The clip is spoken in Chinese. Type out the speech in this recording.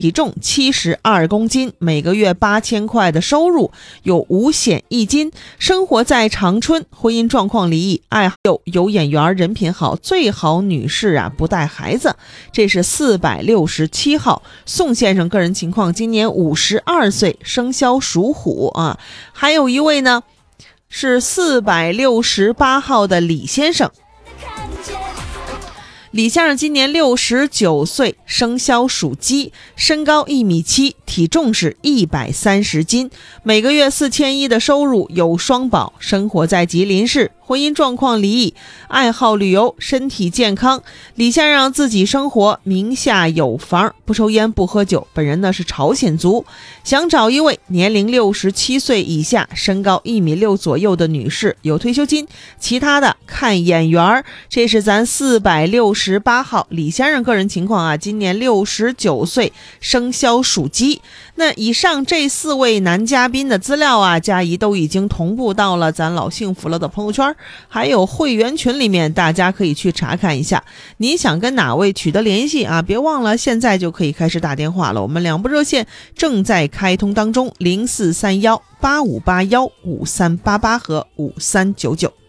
体重72公斤，每个月8000块的收入，有5险1金，生活在长春，婚姻状况离异，爱好有眼缘，人品好，最好女士啊不带孩子。这是467号宋先生个人情况，今年52岁，生肖属虎啊。还有一位呢是468号的李先生。李先生今年69岁，生肖属鸡，身高1.7米，体重是130斤，每个月4100的收入，有双保，生活在吉林市，婚姻状况离异，爱好旅游，身体健康。李先生自己生活，名下有房，不抽烟不喝酒，本人呢是朝鲜族，想找一位年龄67岁以下，身高1.6米左右的女士，有退休金，其他的看眼缘。这是咱468号李先生个人情况啊，今年69岁，生肖属鸡。那以上这4位男嘉宾的资料啊，佳怡都已经同步到了咱老幸福了的朋友圈，还有会员群里面，大家可以去查看一下。你想跟哪位取得联系啊？别忘了现在就可以开始打电话了，我们2部热线正在开通当中，043185815388和5399。